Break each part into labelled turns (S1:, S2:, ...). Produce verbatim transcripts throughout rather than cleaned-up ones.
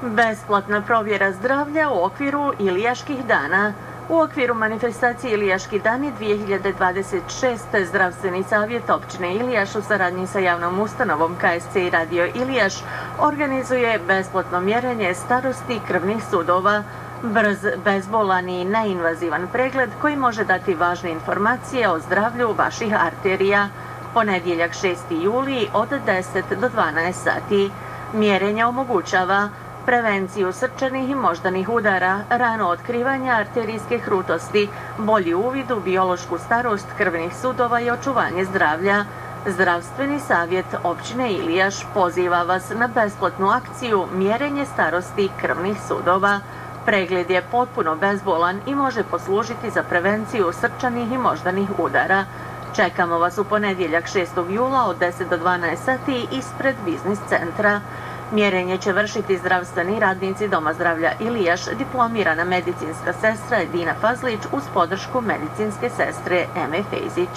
S1: Besplatna provjera zdravlja u okviru Ilijaških dana. U okviru manifestacije Ilijaški dani dvije hiljade dvadeset šeste. Zdravstveni savjet općine Ilijaš u saradnji sa javnom ustanovom K S C i Radio Ilijaš organizuje besplatno mjerenje starosti krvnih sudova. Brz, bezbolan i neinvazivan pregled koji može dati važne informacije o zdravlju vaših arterija. Ponedjeljak šesti juli od deset do dvanaest sati. Mjerenje omogućava prevenciju srčanih i moždanih udara, rano otkrivanje arterijske krutosti, bolji uvid u biološku starost krvnih sudova i očuvanje zdravlja. Zdravstveni savjet općine Ilijaš poziva vas na besplatnu akciju mjerenje starosti krvnih sudova. Pregled je potpuno bezbolan i može poslužiti za prevenciju srčanih i moždanih udara. Čekamo vas u ponedjeljak šestog jula od deset do dvanaest sati ispred biznis centra. Mjerenje će vršiti zdravstveni radnici Doma zdravlja Ilijaš, diplomirana medicinska sestra Edina Fazlić uz podršku medicinske sestre Eme Fejzić.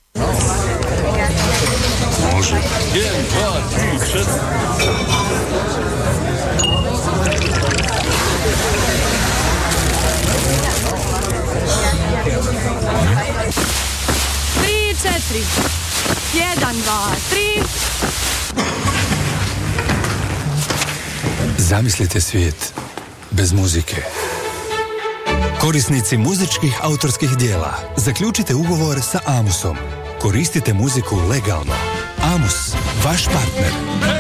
S2: Može. jedan, dva, tri, četiri.
S3: Tri, četiri. Jedan, dva, tri.
S4: Zamislite svijet bez muzike. Korisnici muzičkih autorskih dijela, zaključite ugovor sa Amusom. Koristite muziku legalno. Amus, vaš partner.